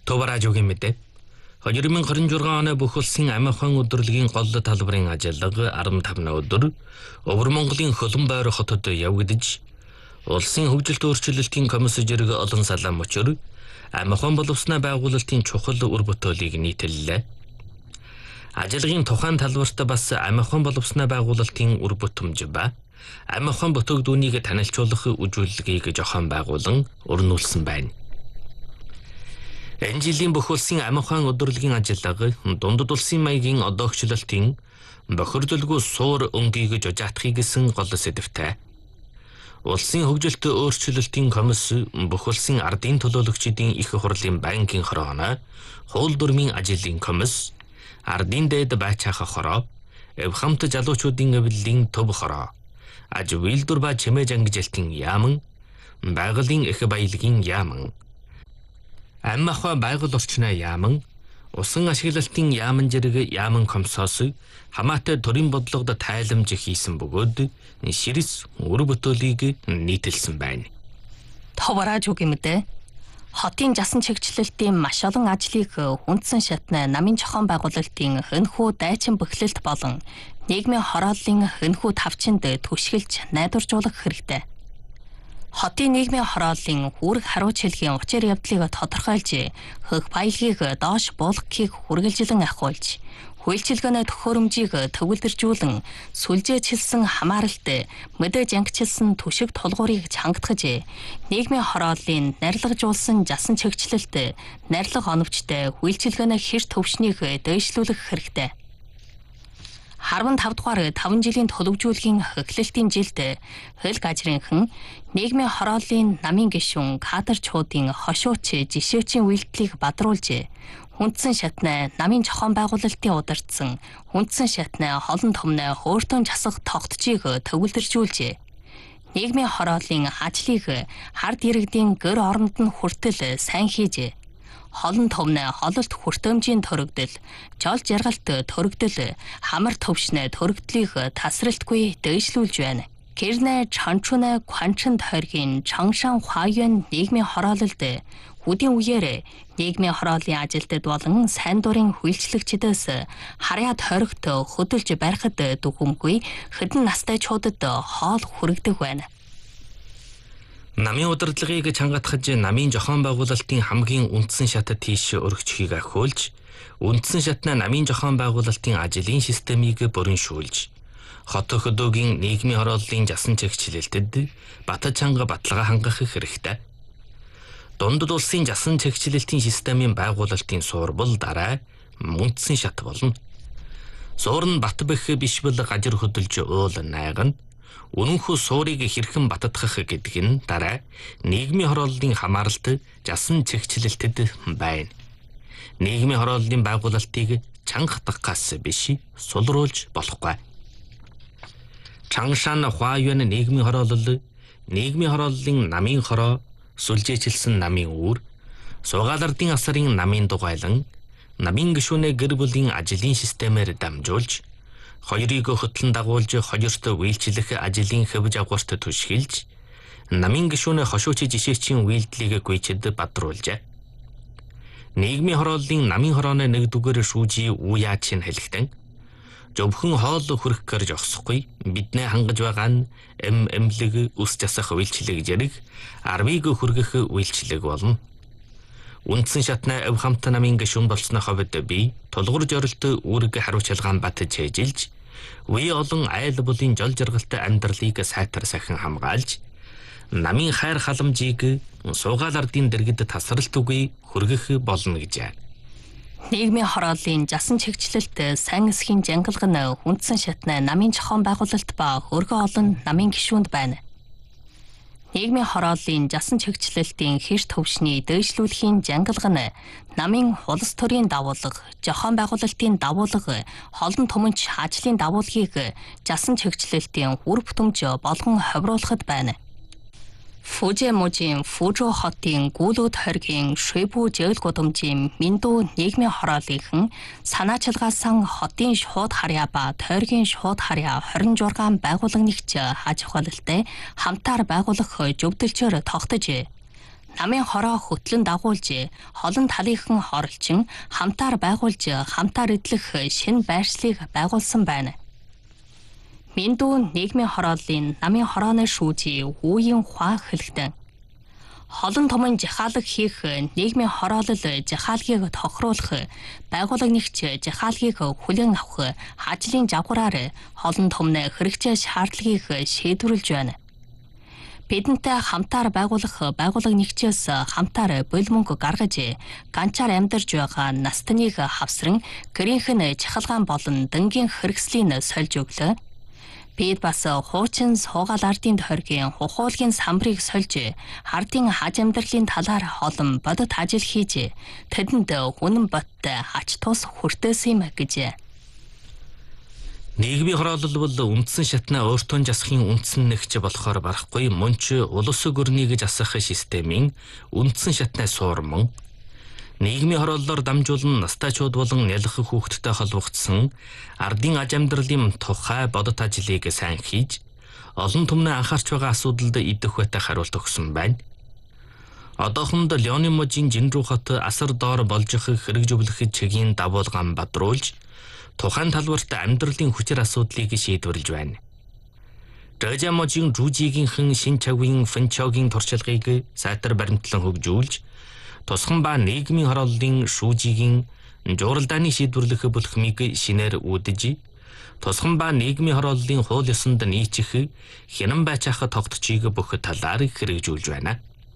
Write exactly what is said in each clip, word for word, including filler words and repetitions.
Товаражуугийн мэдээ. хоёр мянга двадцать шесть оны бүх улсын амь ахуйн өдөрлөгийн гол талбарын ажиллага арван таван өдөр Өвөр Монголын Хөлбөмбойр хотод явагдаж, улсын хөгжилт өөрчлөлтийн комисс зэрэг олон салаа мөчөр амь ахуйн боловсны байгуулалтын чухал үр бүтээлийг нийтэллээ. Ажиллагийн тухайн талбарт бас амь ахуйн боловсны байгуулалтын үр бүтэмж ба амь ахуйн бүтээгдүүнийг танилцуулах үзүүлэлгийг зохион байгуулан өрнүүлсэн байна. Энэ жилийн бүх улсын амь ахуйн өдөрлөгийн ажиллага дундад улсын маягийн одоогчлолтын бохирдолгүй суур өнгийг жожаатахыг гэсэн гол сэдэвтэй. Улсын хөгжилт өөрчлөлтийн комисс бүх улсын ардын төлөөлөгчдийн их хурлын банкын хорооно, хууль дүрмийн ажлын комисс, ардын дээд байцаах хороо, эв хамт залуучуудын эвлэлийн төв хороо, аж үйлдвэр ба чимээ жангижилтын яаман, байгалийн их баялагын яаман, амь ахуй байгуул орчны яаман, усан ашиглалтын яаман зэрэг яаман комиссоос хамаатай төрийн бодлогод тайламж хийсэн бөгөөд ширс үр бүтээлийг нийтэлсэн байна. Товаражуугийн мэдээ. Хотын жасан чигчлэлтийн маш олон ажлыг хүндсэн шатны намын зохион байгуулалтын хөнхүү дайчин бөхлөлт болон нийгмийн хорооллын хөнхүү тавчинд түшгэлж найдваржуулах хэрэгтэй. Хотын нийгмийн хорооллын үүрэг хариуц хэлхийн учир явдлыг тодорхойлж, хөх баялагийг доош буулгахыг хүргэлжлэн ахиулж, хуульчилгээний төхөөрөмжийг төвлөржүүлэн, сүлжээчилсэн хамааралт, мэдээж ангичилсан түшиг тулгуурыг чангатгаж, нийгмийн хорооллын нарилгажуулсан жасан чигчлэлт, нарилга оновчтой хуульчилгээний хэр төвшнийг дээшлүүлэх хэрэгтэй. арван тав дугаар таван жилийн төлөвжүүлгийн хөглөлтийн жилд хөл гажрынхан нийгмийн хорооллын намын гишүүн кадрчуудын хошууч жишээчийн үйлдэлийг бадруулж, хүндсэн шатны намын зохион байгуулалтын удирдсан хүндсэн шатны холон томны хөөртөн засах тогтцыг төвлөржүүлж, нийгмийн хорооллын ажлыг хард иргэдийн гэр оронд нь хүртэл сайн хийж, холон томны хололт хүртээмжийн төрөгдөл, жол жаргалт төрөгдөл, хамар төвшнэ төрөгдлийг тасралтгүй дээшлүүлж байна. Гэрнэ чанчунэ кванчин тойргийн чангшан хуайен нийгмийн хороололд үдийн үеэр нийгмийн хорооллын ажилтнууд болон сайн дурын хуульчлэгчдээс харьяа тойрогт хөдөлж барихад дүгүмгүй хэдэн настайчуудад хоол хүрэгдэг байна. Намын удирдлагыг чангатгаж, намын зохион байгуулалтын хамгийн үндсэн шатад тийш өргөжхийг ахиулж, үндсэн шатны намын зохион байгуулалтын ажлын системийг бүрэншүүлж, хот хөдөөгийн нийгмийн хорооллын жасан чигчлэлтэд бат чанга баталгаа хангах хэрэгтэй. Дундад улсын жасан чигчлэлтийн системийн байгуулалтын суур бол дараа үндсэн шат болно. Суур нь бат бэх биш бол гажир хөдөлж уул найгана. Үнэнхүү суурийг хэрхэн баттгах гэдэг нь дараа нийгмийн хорооллын хамааралт жасан чигчлэлтэд байна. Нийгмийн хорооллын байгуулалтыг чангатгахаас биш сулруулж болохгүй. Чангшан хуайен нийгмийн хороолол, нийгмийн хорооллын намын хороо, сүлжээчилсэн намын үүр, суугаалардын асарын намын дугайлан, намын гишүүнээ гэр бүлийн ажлын системээр дамжуулж, хоёрыг хөтлөн дагуулж хоёрт үйлчлэх ажлын хэвж агуурт түшгэлж, намын гишүүнээ хошууч жишээчийн үйлдэлийг гүйчэд бадруулжээ. Нийгмийн хорооллын намын хорооны нэгдүгээр шүүжийн үеяач нь хэлэхдээ зөвхөн хоол хүрэх гэж огсохгүй, биднээ хангаж байгаа нь эм эмлэг ус засах үйлчлэг зэрэг арвыг хүргэх үйлчлэг болно. Үндсэн шатны эв хамт намын гишүүн болсны хувьд би тулгуур зорилт үүрэг хариуцлагаан батж хэжилж, үе олон айл булын жол жаргалтай амьдралыг сайтар сахин хамгаалж, намын хайр халамжийг суугаал ардын дэргэд тасралтгүй хүргэх болно гэжээ. Нийгмийн хорооллын жасан чигчлэлт сайн эсхийн жангалга нь хүндсэн шатны намын зохион байгуулалт ба хөргөө олон намын гишүүнд байна. Нийгмийн хорооллын жасан чигчлэлтийн хэр төвшний дээшлүүлэхийн жангалга нь намын улс төрийн дагуулга, зохион байгуулалтын дагуулга, холон томонч ажлын дагуулгыг жасан чигчлэлтийн үр бүтэмж болгон ховруулахад байна. Фужимужийн Фужу хотын Гүүлүүд хоргийн Шэбүү жээл гудамжийн Миндүү нийгмийн хорооллынхан санаачилгаасан хотын шууд харьяа ба тойргийн шууд харьяа хорин жургаан байгууллагч хаж ухаалалтай хамтаар байгуулах зөвдөлчөөр тогтож намын хороо хөтлөн дагуулж, холон талынхан хоролчин хамтаар байгуулж, хамтаар эдлэх шинэ байршлыг байгуулсан байна. Миндүү нийгмийн хорооллын намын хорооны шүүжий үеийн ухаан хэлхтэн. Холон томон жихаалаг хийх нийгмийн хороолол жихаалгийг тохируулах, байгуулагнигч жихаалгийг хүлээн авах хажлын жавгараар холон томны хэрэгцээ шаардлагыг шийдвэрлэж байна. Бидэнтэй хамтаар байгуулах байгуулагнигчээс хамтаар бул мөнгө гаргаж, ганчаар амьдарч байгаа настаныг хавсран гэрийнх нь чахалгаан болон дэнгийн хэрэгслийг сольж өглөө. Бид бас хуучин суугаал ардын тойргийн хухуулгын самбарыг сольж, ардын хаж амьдралын талаар олон бодит ажил хийж, тэдэнд үнэн бодтой ач тус хүртээсэн юм гэж. Нийгмийн хороолол бол үндсэн шатнаа өөртөө засахын үндсэн нэгч болохоор барахгүй мөн ч улс гүрний гэж асах системийн үндсэн шатнаа суурман. Нийгмийн хорооллоор дамжуулан настайчууд болон нялх хүүхдтэй холбогдсон ардын аж амьдралын тухай бодит ажлыг сайн хийж, олон түмний анхаарч байгаа асуудалд идэх байтаа хариулт өгсөн байна. Одоохонд Леоны мужийн Жинрүү хот асар доор болж ихэх хэрэгжүүлэх чигийн дагуулгаан бадруулж, тухайн талбарт амьдралын хүчээр асуудлыг шийдвэрлэж байна. Рэжа мужийн Жужигийнхэн шин чавын Фэнчогийн туршлагыг сайтар баримтлан хөгжүүлж, тусган ба нийгмийн хорооллын шүүжигийн журалдааны шийдвэрлэх бүлхмийг шинээр үүдэж, тусган ба нийгмийн хорооллын хууль ёсонд нийцэх хянан байцаах тогтцыг бүх талаар хэрэгжүүлж байна.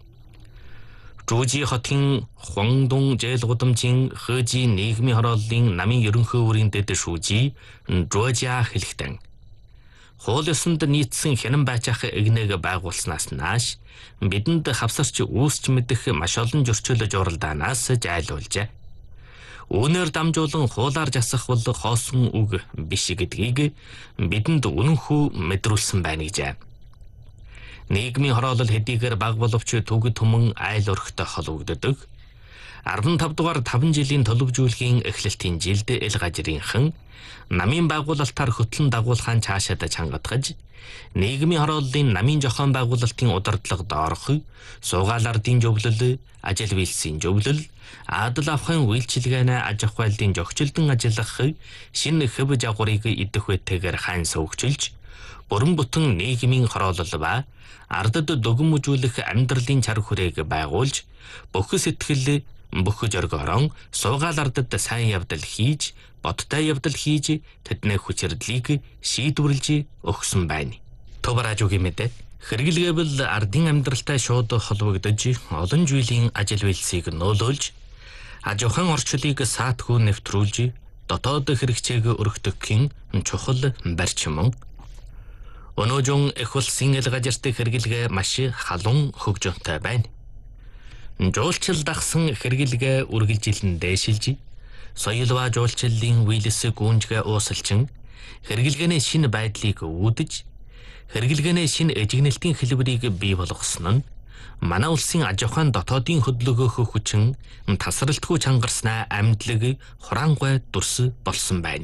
Жужи хотын Хуандун жээл гудамжийн Хэжи нийгмийн хорооллын намын ерөнхий үүрийн дэд шүүжий Жужиа хэлэхдээ хууль ёсонд нийцсэн хянан байцаах эгнэг байгуулснаас нааш бидэнд хавсарч үүсч мэдэх маш олон зөрчил журалдаанаас жайлуулжээ. Үүнээр дамжуулан хуулаар засах бол хоосон үг биш гэдгийг бидэнд үнэнхүү мэдрүүлсэн байна гэжээ. Нийгмийн хороолол хэдийгээр бага боловч төгөд түмэн айл өрхтэй холбогддог. арван тав дугаар таван жилийн төлөвжүүлгийн эхлэлтийн жилд эл гажрынхан намын байгуулалтаар хөтлөн дагуулгаан цаашаад чангатгаж, нийгмийн хорооллын намын зохион байгуулалтын удирдлагад орох, суугаал ардын зөвлөл, ажил үйлсийн зөвлөл, адал авахын үйлчилгээнэ аж ахуй байлдын зохицолдон ажиллах шинэ хэв жагварыг идэх байтайгаар хайн сувгчилж, бүрэн бүтэн нийгмийн хороолол ба ардад дүгнэмжүүлэх амьдралын чар хүрээг байгуулж, бүх сэтгэл бүх зоргоорон суугаал ардад сайн явдал хийж, бодтой явдал хийж, тэдний хүчирдлийг шийдвэрлэж өгсөн байна. Товараж үгүй мэдээ. Хэрэглээвэл ардын амьдралтай шууд холбогдож, олон жилийн ажил үйлсийг нөлөөлж, аж ахуйн орчлыг саатгүй нэвтрүүлж, дотоод хэрэгцээг өргөдөхийн чухал барьцман. Өнөөжин их улсын эл гажирт хэрэглэгээ маш халуун хөгжөнтэй байна. Жуулчил дагсан хэрэглэгээ үргэлжилэн дээшилж, соёл ба жуулчлалын үйлс гүнжгээ уусалчин, хэрэглгээний шинэ байдлыг үүдэж, хэрэглгээний шинэ эжигнэлтийн хэлбэрийг бий болгосон нь манай улсын аж ахуйн дотоодын хөдөлгөөх хүчин тасралтгүй чангарснаа амьдлаг хураангуй дүрс болсон байна.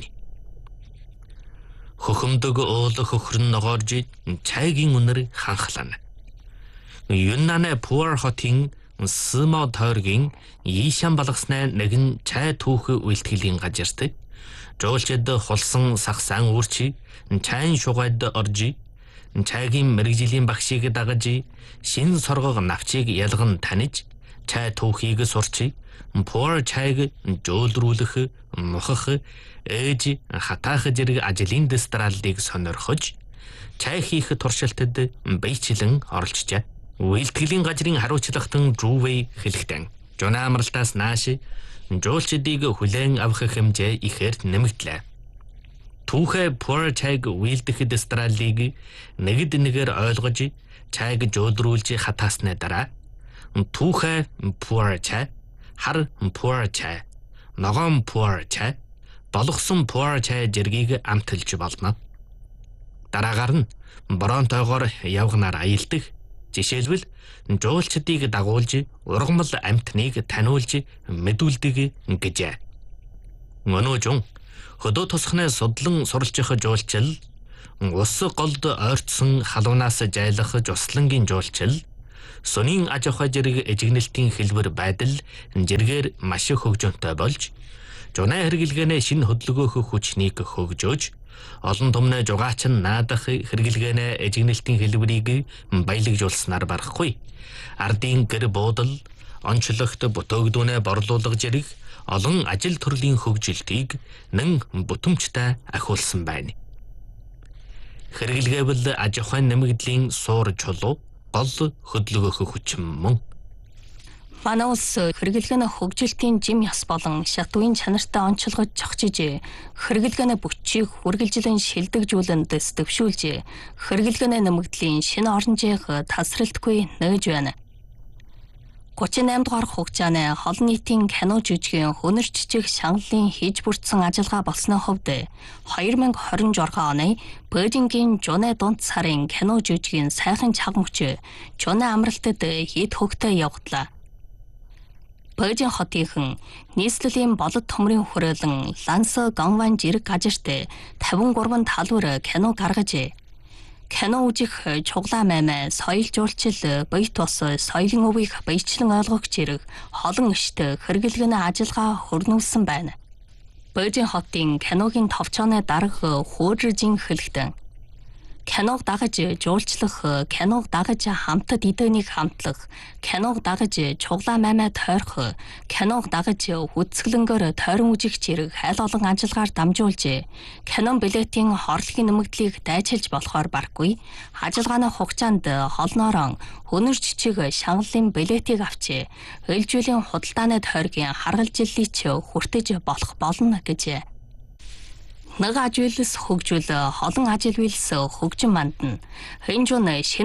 Хөхөмдөг уул хөхрөн ногоорж чайгийн үнэр ханхлана. Юннаны Пуар хотын Сымо тойргийн Ийшан балгаснаа нэгэн чай түүх үйлтгэлийн газарт жуулчид хулсан сагсаан үрчи чайн шугайд орж, чайгийн мэрэгжлийн багшийг дагаж, шин соргог навчийг ялган таниж, чай түүхийг сурч, Пуар чайг жуулруулах, мухах, ээж хатаах зэрэг ажлын дистраллыг сонирхож, чай хийх туршилтад биечлэн оролцжээ. Үйлтгэлийн газрын хариуцлагатан Жувей хэлэхдээ жуна амралтаас нааш жуулчдыг хүлээн авах хэмжээ ихээр нэмэгдлээ. Түүхэ Пуар чайг үйлдэх дистраллыг нэгд нэгээр ойлгож, чайг жуулруулж хатаасны дараа түүхэ Пуар чай, хар Пуар чай, ногоон Пуар чай, болгосон Пуар чай зэргийг амталж болно. Дараагаар нь бороонтойгоор явганаар аялдаг. Жишээлбэл жуулчдыг дагуулж, ургамал амьтныг таниулж мэдүүлдэг гэжээ. Өнөөжин хөдөө тосхны судлан суралцах жуулчил, ус голд ойртсон халуунаас жайлах жуслангийн жуулчил, Сонин аж ахуй зэрэг эжигнэлтийн хэлбэр байдал зэргээр маш их хөгжөөнтэй болж жунаа хэрэглэгээний шинэ хөдөлгөөх хүчнийг хөгжөөж олон түмнэ жугаачин наадах хэрэглэгээний эжигнэлтийн хэлбэрийг баялагжуулснаар барахгүй. Ардын гэр буудал, онцлогт бүтээгдүүнээ борлуулах зэрэг олон ажил төрлийн хөгжилтийг нэн бүтэмжтэй ахиулсан байна. Хэрэглгээвэл аж ахуйн нэмэгдлийн суур чулуу гол хөдөлгөөх хүчин мөн. Манай улс хэрэглэгээний хөгжилтийн жим яс болон шатууын чанартай онцлогож зохицож, хэрэглэгээний бүчийг үргэлжлэн шилдэгжүүлэнд дэвшүүлж, хэрэглэгээний нэмэгдлийн шинэ орон зайг тасралтгүй нээж байна. гучин и восемь дугаар хугацааны олон нийтийн кино жүжигийн хөнөр жижиг шангалын хийж бүрдсэн ажиллагаа болсны хувьд две тысячи двадцать шесть оны Бээжингийн Жунэ дунд сарын кино жүжигийн сайхан чагмөгч Жунэ амралтад хэд хөгтэй явагдлаа. Бээжин хотынхан нийслэлийн болот төмрийн хүрээлэн Ланс Гонван жирэг газарт фifty-three талбар кино гаргаж, кино үзэх чуглаа маймаа соёл жуулчил бие тус соёлын өвийг баяжлан ойлгох зэрэг олон ишт хэрэглэгээний ажиллагаа хөрнүүлсэн байна. Бээжин хотын киногийн товчооны дарга хөөдржин хэлэхдээ киног дагаж жуулчлах, киног дагаж хамтад идэвнийг хамтлах, киног дагаж чуглаа маймаа тойрох, киног дагаж хүцгэлэнгөөр тойрон үжих зэрэг хайл олон ажиллагаар дамжуулж, кинон билетийн хорлохын нэмэгдлийг дайчилж болохоор барахгүй, ажиллагааны хугацаанд холноорон хөнөр жижиг шангалын билетийг авч, ээлжүүлийн худалдааны тойргийн харгалжиллыг хүртэж болох болно гэжээ. Нэг ажил үйлс хөгжүүл, олон ажил үйлс хөгжин мандна. Хинжүүн шинэ